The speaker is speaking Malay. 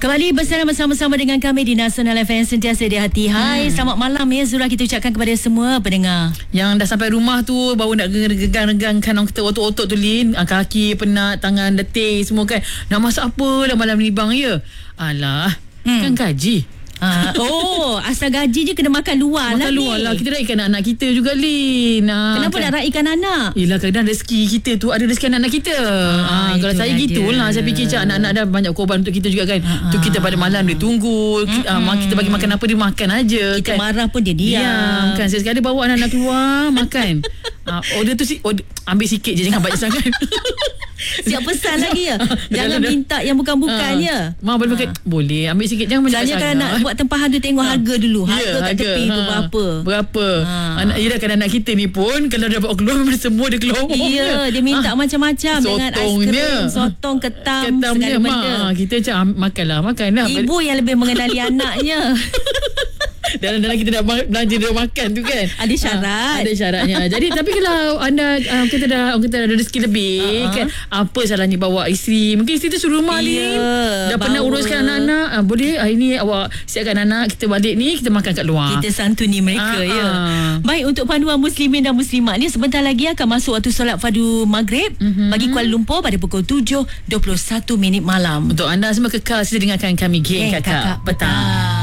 Kembali bersama dengan kami di Nasional FM sentiasa di hati. Hai, selamat malam ya Zura, kita ucapkan kepada semua pendengar yang dah sampai rumah tu, baru nak regang-regangkan orang kata otot-otot tu, Lin. Kaki penat, tangan letih semua kan. Nak masak apa lah malam ni bang ya? Alah, kan gaji. Asal gaji je kena makan luar lah. Makan luar lah. Kita raikan anak-anak kita juga, Lin. Kenapa nak raikan anak? Yelah, kadang rezeki kita tu ada rezeki anak-anak kita. Kalau saya gitulah, saya fikir anak-anak dah banyak korban untuk kita juga kan. Tu kita pada malam dia tunggu, kita bagi makan apa, dia makan aja. Kita kan. marah pun dia diam. Kan saya sekali bawa anak-anak keluar makan. Order tu ambil sikit je, jangan banyak sangat. Siap pesan lagi ya. Jangan minta yang bukan-bukan ya. Mak boleh pakai, boleh ambil sikit, jangan banyak sangat. Kan nak buat tempahan tu, tengok harga dulu. Harga kat tepi tu berapa. Yelah kan anak kita ni pun kalau dah bawa keluar memang semua dia keluar. Ya, dia minta macam-macam dengan aiskrim, sotong, ketam segala benda. Kita macam makanlah. Ibu yang lebih mengenali anaknya. Dalam kita nak belanja dia makan tu kan, ada syarat. Ada syaratnya. Jadi tapi kalau anda kita dah ada rezeki lebih kan, apa salahnya bawa isteri? Mungkin isteri tu suruh rumah ni dah pernah uruskan anak-anak, boleh hari ni awak siapkan anak, kita balik ni kita makan kat luar, kita santuni mereka ya. Baik, untuk panduan muslimin dan muslimat ni, sebentar lagi akan masuk waktu solat fardu maghrib bagi Kuala Lumpur pada pukul 7.21 malam. Untuk anda semua kekal sedia dengarkan kami Geng Kakak Petang.